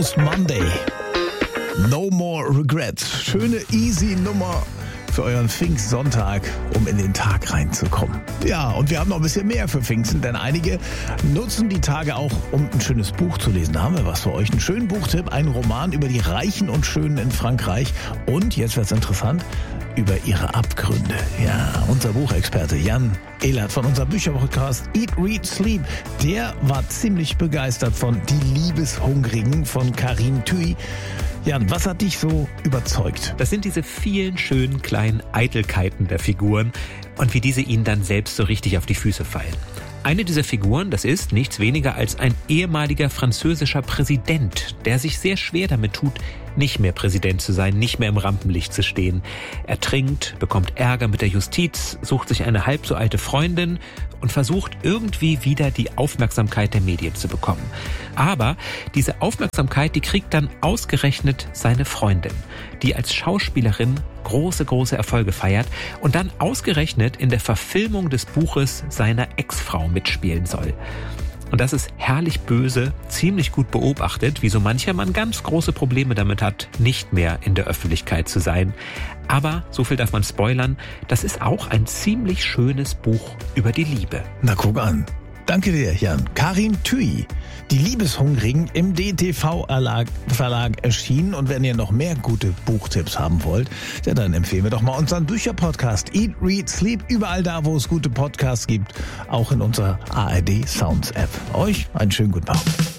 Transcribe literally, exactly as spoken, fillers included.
Monday. No more regrets. Schöne, easy Nummer für euren Pfingstsonntag, um in den Tag reinzukommen. Ja, und wir haben noch ein bisschen mehr für Pfingsten, denn einige nutzen die Tage auch, um ein schönes Buch zu lesen. Da haben wir was für euch. Einen schönen Buchtipp, einen Roman über die Reichen und Schönen in Frankreich. Und, jetzt wird's interessant, über ihre Abgründe. Ja, unser Buchexperte Jan Ehlert von unserem Bücherpodcast Eat, Read, Sleep, der war ziemlich begeistert von Die Liebeshungrigen von Karin Thuy. Jan, was hat dich so überzeugt? Das sind diese vielen schönen kleinen Eitelkeiten der Figuren und wie diese ihnen dann selbst so richtig auf die Füße fallen. Eine dieser Figuren, das ist nichts weniger als ein ehemaliger französischer Präsident, der sich sehr schwer damit tut, nicht mehr Präsident zu sein, nicht mehr im Rampenlicht zu stehen. Er trinkt, bekommt Ärger mit der Justiz, sucht sich eine halb so alte Freundin und versucht irgendwie wieder die Aufmerksamkeit der Medien zu bekommen. Aber diese Aufmerksamkeit, die kriegt dann ausgerechnet seine Freundin, die als Schauspielerin große, große Erfolge feiert und dann ausgerechnet in der Verfilmung des Buches seiner Ex-Frau mitspielen soll. Und das ist herrlich böse, ziemlich gut beobachtet, wie so mancher Mann ganz große Probleme damit hat, nicht mehr in der Öffentlichkeit zu sein. Aber, so viel darf man spoilern, das ist auch ein ziemlich schönes Buch über die Liebe. Na, guck an. Danke dir, Jan. Karin Thuy, Die Liebeshungrigen im D T V-Verlag erschienen. Und wenn ihr noch mehr gute Buchtipps haben wollt, ja, dann empfehlen wir doch mal unseren Bücherpodcast Eat, Read, Sleep. Überall da, wo es gute Podcasts gibt. Auch in unserer A R D Sounds App. Euch einen schönen guten Abend.